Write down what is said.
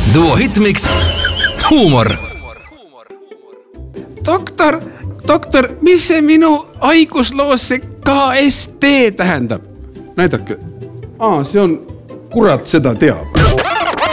Duo Hitmix huumor. Doktor, mis see minu haigusloos see KST tähendab? Näidake. See on, kurat seda teab.